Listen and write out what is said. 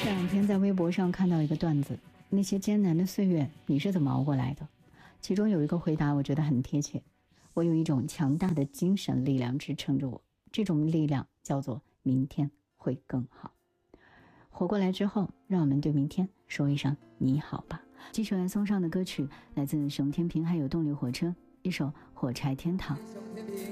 这两天在微博上看到一个段子，那些艰难的岁月你是怎么熬过来的？其中有一个回答我觉得很贴切，我有一种强大的精神力量支撑着我，这种力量叫做明天会更好。活过来之后，让我们对明天说一声你好吧。继续来送上的歌曲来自熊天平还有动力火车，一首火柴天堂。